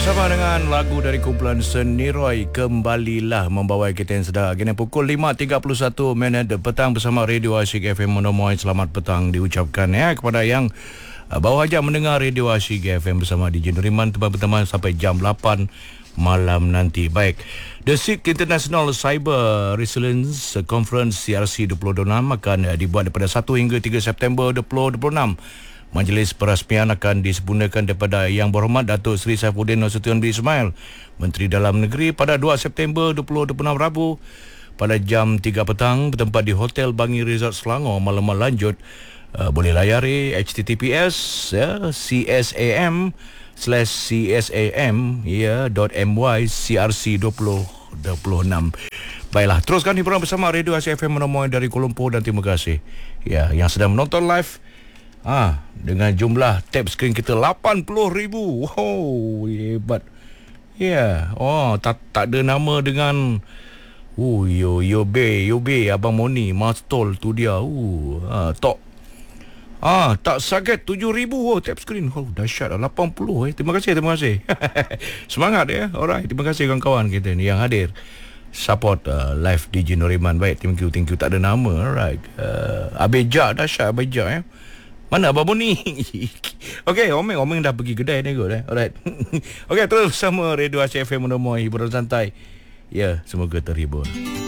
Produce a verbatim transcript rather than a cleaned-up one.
bersama dengan lagu dari kumpulan Seniroy kembalilah membawa kita yang sedar. Kini pukul lima tiga puluh satu minit petang bersama Radio Asyik F M Monomoy. Selamat petang diucapkan ya kepada yang uh, baru saja mendengar Radio Asyik F M bersama D J Nuriman teman-teman sampai jam lapan malam nanti. Baik, The S I C International Cyber Resilience Conference C R C dua ribu dua puluh enam akan uh, dibuat daripada satu hingga tiga September dua ribu dua puluh enam. Majlis perasmian akan disempurnakan daripada Yang Berhormat Datuk Seri Saifuddin Nasution bin Ismail, Menteri Dalam Negeri, pada dua September dua ribu dua puluh enam Rabu pada jam tiga petang bertempat di Hotel Bangi Resort Selangor. Maklumat lanjut uh, boleh layari H T T P S ya, csam slash csam ya dot my crc dua ribu dua puluh enam. Baiklah, teruskan hiburan bersama Radio Asyik F M Monomoy dari Kuala Lumpur dan terima kasih ya yang sedang menonton live. Ah, dengan jumlah tab skrin kita lapan puluh ribu. Wow, hebat. Ya, yeah. Oh, tak tak ada nama dengan Oh, yo yo be, yo be Abang Moni, Mastol tu dia. Uh, ah, tok. Ah, tak saget tujuh ribu oh tab skrin. Oh, dahsyat lah lapan puluh eh. Terima kasih, terima kasih. Semangat ya. Alright, terima kasih kawan-kawan kita ni yang hadir support uh, live D J Nuriman. Baik, thank you, thank you. Tak ada nama. Alright. Uh, Abejak dahsyat Abejak ya. Mana Abang Boni? Okey, Omeng Omeng dah pergi kedai ni kot eh. Alright. Okey, terus sama Radio Asyik F M Monomoy, hiburan santai. Ya, semoga terhibur.